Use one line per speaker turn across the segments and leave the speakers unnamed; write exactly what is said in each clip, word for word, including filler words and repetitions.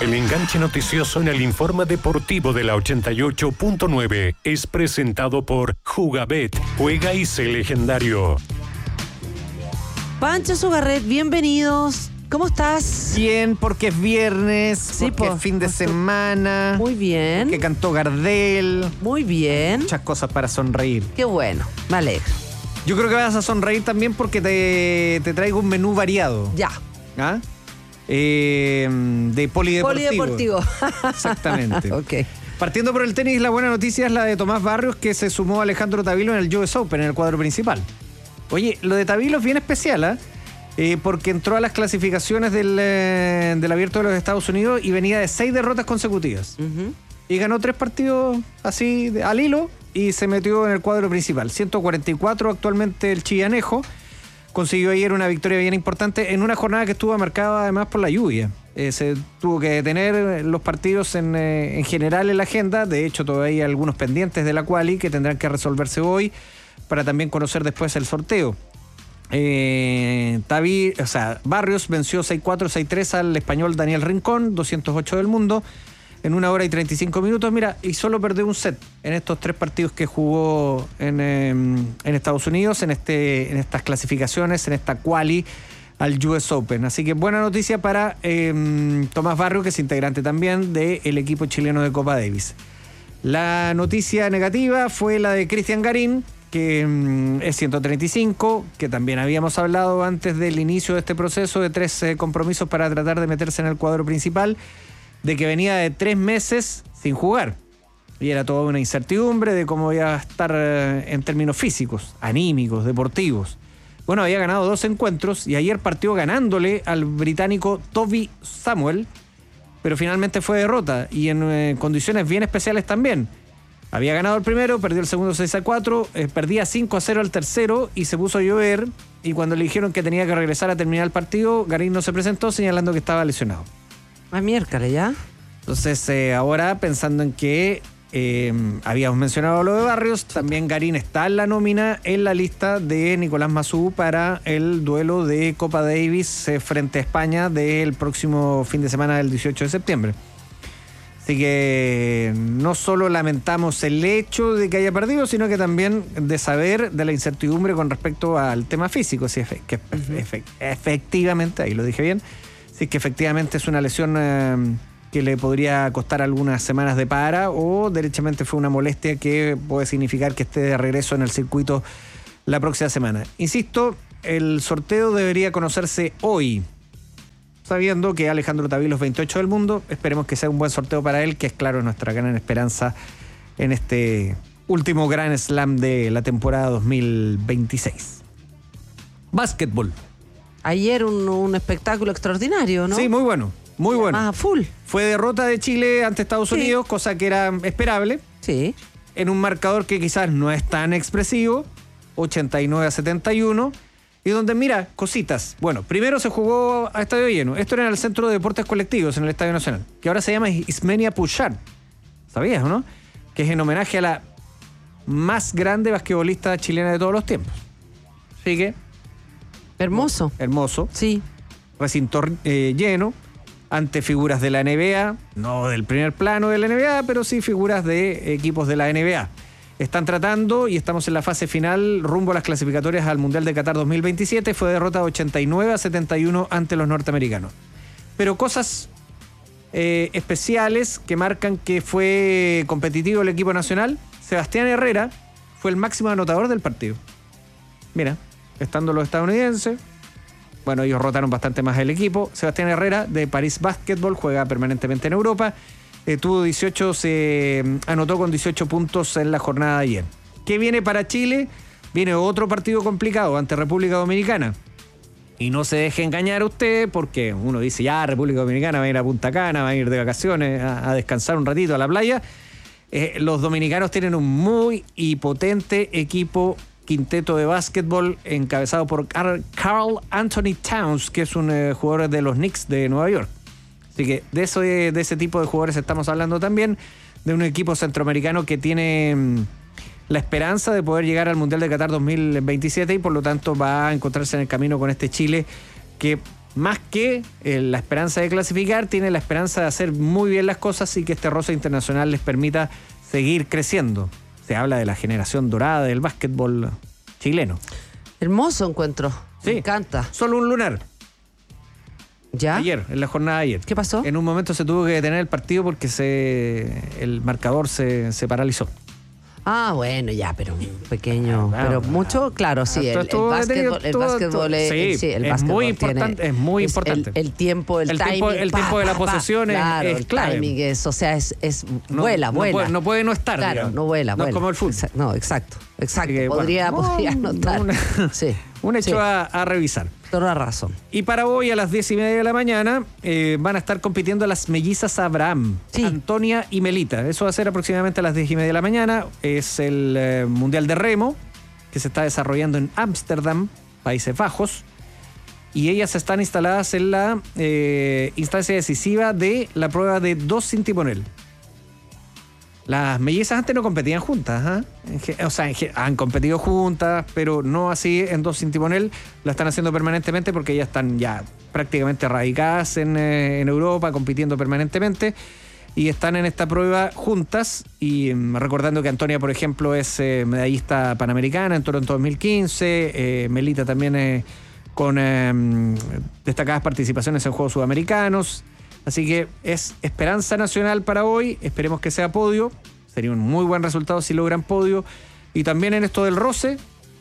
El enganche noticioso en el informe deportivo de la ochenta y ocho punto nueve es presentado por Jugabet. Juega y sé legendario.
Pancho Sugarret, bienvenidos. ¿Cómo estás?
Bien, porque es viernes,
Sí,
porque
po.
es fin de semana.
Muy bien.
Que cantó Gardel.
Muy bien.
Muchas cosas para sonreír.
Qué bueno, me alegro.
Yo creo que vas a sonreír también porque te, te traigo un menú variado.
Ya.
¿Ah? Eh, de polideportivo.
Polideportivo.
Exactamente.
Ok.
Partiendo por el tenis, la buena noticia es la de Tomás Barrios, que se sumó a Alejandro Tavilo en el U S Open, en el cuadro principal. Oye, lo de Tavilo es bien especial, ¿eh? Eh, porque entró a las clasificaciones del, eh, del Abierto de los Estados Unidos y venía de seis derrotas consecutivas.
Uh-huh.
Y ganó tres partidos así de, al hilo y se metió en el cuadro principal. ciento cuarenta y cuatro actualmente el chillanejo. Consiguió ayer una victoria bien importante en una jornada que estuvo marcada además por la lluvia. Eh, se tuvo que detener los partidos en, eh, en general en la agenda. De hecho, todavía hay algunos pendientes de la quali que tendrán que resolverse hoy para también conocer después el sorteo. Eh, Tavi, o sea, Barrios venció seis cuatro, seis tres al español Daniel Rincón, doscientos ocho del mundo, en una hora y treinta y cinco minutos. Mira, y solo perdió un set en estos tres partidos que jugó en, eh, en Estados Unidos, en, este, en estas clasificaciones, en esta quali al U S Open. Así que buena noticia para eh, Tomás Barrios, que es integrante también del equipo chileno de Copa Davis. La noticia negativa fue la de Cristian Garín, que mm, es ciento treinta y cinco, que también habíamos hablado antes del inicio de este proceso de tres eh, compromisos para tratar de meterse en el cuadro principal, de que venía de tres meses sin jugar. Y era toda una incertidumbre de cómo iba a estar eh, en términos físicos, anímicos, deportivos. Bueno, había ganado dos encuentros y ayer partió ganándole al británico Toby Samuel, pero finalmente fue derrota y en eh, condiciones bien especiales también. Había ganado el primero, perdió el segundo seis a cuatro, eh, perdía cinco a cero al tercero y se puso a llover. Y cuando le dijeron que tenía que regresar a terminar el partido, Garín no se presentó, señalando que estaba lesionado.
Ah, miércoles, ¿ya?
Entonces, eh, ahora pensando en que eh, habíamos mencionado lo de Barrios, también Garín está en la nómina, en la lista de Nicolás Massú para el duelo de Copa Davis eh, frente a España del próximo fin de semana del dieciocho de septiembre. Así que no solo lamentamos el hecho de que haya perdido, sino que también de saber de la incertidumbre con respecto al tema físico, si efe, que efe, efectivamente, ahí lo dije bien, si es que efectivamente es una lesión eh, que le podría costar algunas semanas de para o derechamente fue una molestia que puede significar que esté de regreso en el circuito la próxima semana. Insisto, el sorteo debería conocerse hoy, sabiendo que Alejandro Tavilo es veintiocho del mundo. Esperemos que sea un buen sorteo para él, que es claro nuestra gran esperanza en este último Grand Slam de la temporada dos mil veintiséis. Básquetbol.
Ayer un, un espectáculo extraordinario, ¿no?
Sí, muy bueno, muy bueno.
Ah, full.
Fue derrota de Chile ante Estados
Sí.
Unidos, cosa que era esperable,
Sí.
en un marcador que quizás no es tan expresivo, ochenta y nueve a setenta y uno. Y donde, mira, cositas. Bueno, primero se jugó a estadio lleno. Esto era en el Centro de Deportes Colectivos, en el Estadio Nacional, que ahora se llama Ismenia Pouchard. ¿Sabías o no? Que es en homenaje a la más grande basquetbolista chilena de todos los tiempos. Así que,
Hermoso.
hermoso.
Sí.
Recinto eh, lleno, ante figuras de la N B A, no del primer plano de la N B A, pero sí figuras de equipos de la N B A. Están tratando y estamos en la fase final rumbo a las clasificatorias al Mundial de Qatar dos mil veintisiete. Fue derrota ochenta y nueve a setenta y uno ante los norteamericanos. Pero cosas eh, especiales que marcan que fue competitivo el equipo nacional. Sebastián Herrera fue el máximo anotador del partido. Mira, estando los estadounidenses, bueno, ellos rotaron bastante más el equipo. Sebastián Herrera de París Basketball juega permanentemente en Europa. Eh, tuvo dieciocho, se anotó con dieciocho puntos en la jornada de ayer. ¿Qué viene para Chile? Viene otro partido complicado ante República Dominicana. Y no se deje engañar a usted, porque uno dice, ya, República Dominicana va a ir a Punta Cana, va a ir de vacaciones, a, a descansar un ratito a la playa. Eh, los dominicanos tienen un muy y potente equipo quinteto de básquetbol encabezado por Carl Anthony Towns, que es un eh, jugador de los Knicks de Nueva York. Así que de, eso, de, de ese tipo de jugadores estamos hablando también, de un equipo centroamericano que tiene mmm, la esperanza de poder llegar al Mundial de Qatar dos mil veintisiete y por lo tanto va a encontrarse en el camino con este Chile que más que eh, la esperanza de clasificar, tiene la esperanza de hacer muy bien las cosas y que este roce internacional les permita seguir creciendo. Se habla de la generación dorada del básquetbol chileno.
Hermoso encuentro.
Sí.
Me encanta.
Solo un lunar.
¿Ya?
Ayer, en la jornada de ayer.
¿Qué pasó?
En un momento se tuvo que detener el partido porque se el marcador se, se paralizó.
Ah, bueno, ya, pero un pequeño.
Ah,
pero
ah,
mucho, claro, sí. El, el
estuvo
básquetbol,
detenido,
el
todo-
básquetbol es,
sí,
el- sí, el
es
básquetbol
muy
tiene-
importante, es muy
el-
importante.
El, tiempo, el,
El
timing.
tiempo- el
pa,
tiempo de la
pa, pa.
posesión es-
Claro,
es
el
clave.
timing es, o sea, es, es
No-
vuela,
no
vuela.
puede- no puede no estar,
Claro,
digamos.
no vuela,
No es
vuela.
como el fútbol.
Exa- No, exacto, exacto.
Así que,
podría,
bueno,
podría
no,
notar.
no, una-
sí.
Un hecho
sí,
a, a revisar.
toda la razón.
Y para hoy a las diez y media de la mañana eh, van a estar compitiendo las mellizas Abraham,
Sí.
Antonia y Melita. Eso va a ser aproximadamente a las diez y media de la mañana. Es el eh, Mundial de Remo que se está desarrollando en Ámsterdam, Países Bajos. Y ellas están instaladas en la eh, instancia decisiva de la prueba de dos sin timonel. Las mellizas antes no competían juntas, ¿ah? En ge- o sea, en ge- han competido juntas, pero no así en dos sin timonel. La están haciendo permanentemente porque ellas están ya prácticamente radicadas en, eh, en Europa, compitiendo permanentemente. Y están en esta prueba juntas. Y mm, recordando que Antonia, por ejemplo, es eh, medallista panamericana en Toronto dos mil quince. eh, Melita también eh, con eh, mm, destacadas participaciones en Juegos Sudamericanos. Así que es esperanza nacional para hoy. Esperemos que sea podio. Sería un muy buen resultado si logran podio. Y también en esto del roce,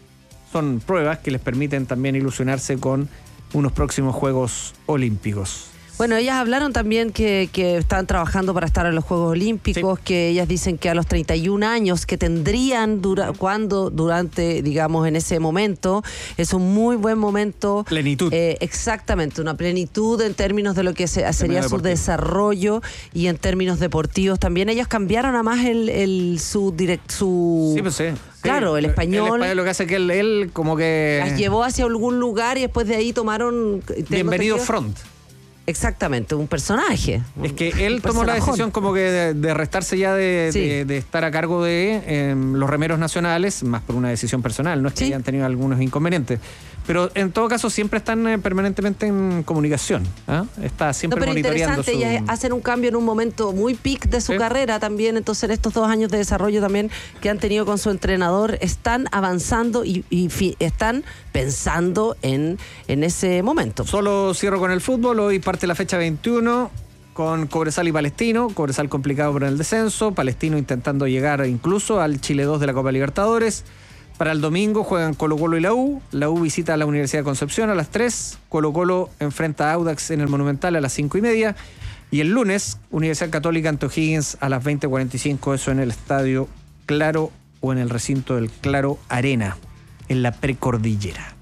son pruebas que les permiten también ilusionarse con unos próximos Juegos Olímpicos.
Bueno, ellas hablaron también que, que están trabajando para estar en los Juegos Olímpicos,
Sí.
que ellas dicen que a los treinta y un años que tendrían dura, cuando, durante, digamos, en ese momento, es un muy buen momento.
Plenitud.
Eh, exactamente, una plenitud en términos de lo que se, sería su
deportivo.
desarrollo y en términos deportivos también. Ellas cambiaron a más el, el su direct, su
Sí, pues sí.
Claro, el español.
El español lo que hace que él, él como que...
las llevó hacia algún lugar y después de ahí tomaron. tengo
Bienvenido
entendido-
Front.
Exactamente, un personaje.
Es que
Un
él tomó la
personajón.
decisión como que de, de restarse ya de,
Sí.
de- de estar a cargo de eh, los remeros nacionales, más por una decisión personal, no es que
Sí.
hayan tenido algunos inconvenientes. Pero en todo caso siempre están eh, permanentemente en comunicación. ¿ah? Está
No,
siempre
pero
monitoreando
interesante,
su...
ellas hacen un cambio en un momento muy peak de su
Sí.
carrera también, entonces en estos dos años de desarrollo también que han tenido con su entrenador, están avanzando y, y fi- están pensando en, en ese momento.
Solo cierro con el fútbol. Hoy parte la fecha veintiuno con Cobresal y Palestino. Cobresal complicado por el descenso. Palestino intentando llegar incluso al Chile dos de la Copa Libertadores. Para el domingo juegan Colo Colo y la U. La U visita a la Universidad de Concepción a las tres. Colo Colo enfrenta a Audax en el Monumental a las cinco y media. Y el lunes, Universidad Católica ante O'Higgins a las veinte cuarenta y cinco. Eso en el Estadio Claro o en el recinto del Claro Arena, en la precordillera.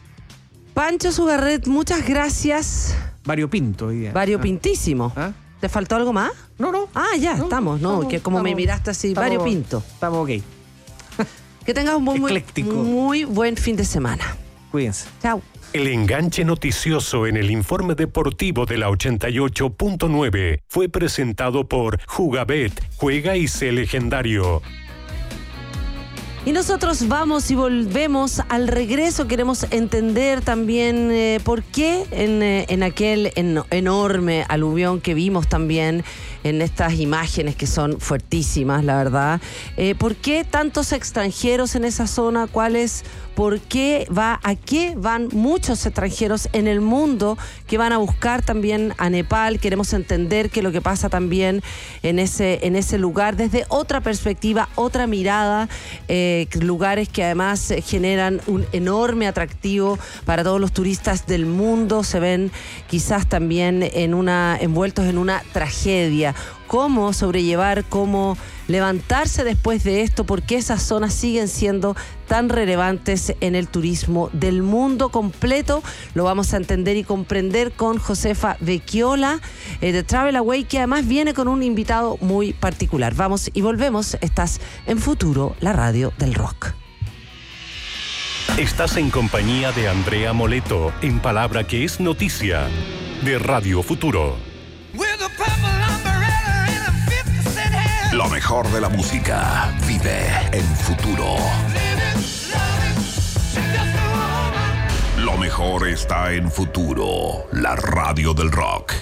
Pancho Sugarret, muchas gracias.
Variopinto hoy día.
Variopintísimo.
¿Ah?
¿Te faltó algo más?
No, no.
Ah, ya,
No,
estamos, ¿no?
estamos-
que como me
estamos-
miraste así,
estamos-
variopinto.
Estamos ok.
Que tengas un muy, muy,
Ecléctico.
muy buen fin de semana.
Cuídense.
Chao.
El enganche noticioso en el informe deportivo de la ochenta y ocho punto nueve fue presentado por Jugabet, juega y sé legendario.
Y nosotros vamos y volvemos al regreso. Queremos entender también eh, por qué en, eh, en aquel en- enorme aluvión que vimos también en estas imágenes que son fuertísimas, la verdad. Eh, ¿Por qué tantos extranjeros en esa zona? ¿Cuáles? ¿Por qué va? ¿A qué van muchos extranjeros en el mundo que van a buscar también a Nepal? Queremos entender qué es lo que pasa también en ese, en ese lugar desde otra perspectiva, otra mirada. Eh, lugares que además eh, generan un enorme atractivo para todos los turistas del mundo. Se ven quizás también en una, envueltos en una tragedia. Cómo sobrellevar, cómo levantarse después de esto, porque esas zonas siguen siendo tan relevantes en el turismo del mundo completo. Lo vamos a entender y comprender con Josefa Vecchiola eh, de Travel Away, que además viene con un invitado muy particular. Vamos y volvemos. Estás en Futuro, la radio del rock.
Estás en compañía de Andrea Moleto, en Palabra que es Noticia, de Radio Futuro.
Lo mejor de la música vive en Futuro. Lo mejor está en Futuro, la radio del rock.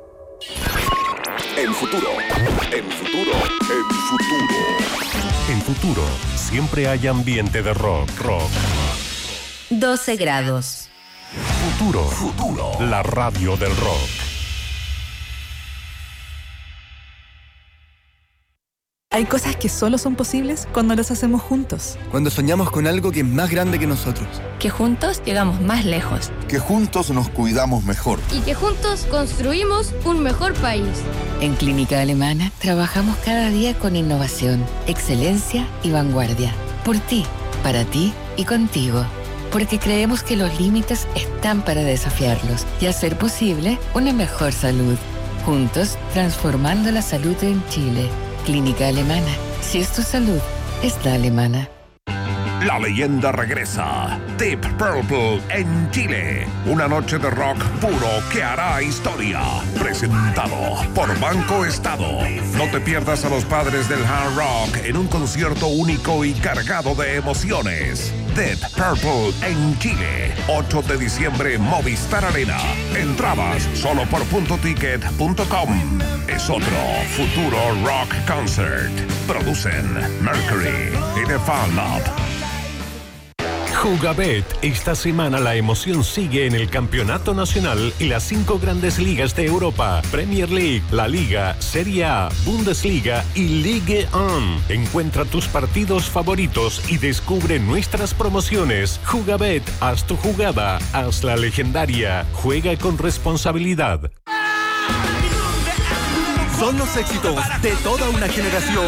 En Futuro, en Futuro, en Futuro.
En Futuro, siempre hay ambiente de rock, rock.
doce grados.
Futuro,
Futuro,
la radio del rock.
Hay cosas que solo son posibles cuando las hacemos juntos.
Cuando soñamos con algo que es más grande que nosotros.
Que juntos llegamos más lejos.
Que juntos nos cuidamos mejor.
Y que juntos construimos un mejor país.
En Clínica Alemana trabajamos cada día con innovación, excelencia y vanguardia. Por ti, para ti y contigo. Porque creemos que los límites están para desafiarlos y hacer posible una mejor salud. Juntos, transformando la salud en Chile. Clínica Alemana. Si es tu salud, es la alemana.
La leyenda regresa. Deep Purple en Chile. Una noche de rock puro que hará historia. Presentado por Banco Estado. No te pierdas a los padres del hard rock en un concierto único y cargado de emociones. Deep Purple en Chile. ocho de diciembre, Movistar Arena. Entradas solo por punto ticket punto com. Es otro Futuro Rock Concert. Producen Mercury y The Fan Club.
Jugabet, esta semana la emoción sigue en el Campeonato Nacional y las cinco grandes ligas de Europa: Premier League, La Liga, Serie A, Bundesliga y Ligue uno. Encuentra tus partidos favoritos y descubre nuestras promociones. Jugabet, haz tu jugada, hazla legendaria. Juega con responsabilidad.
Son los éxitos de toda una generación.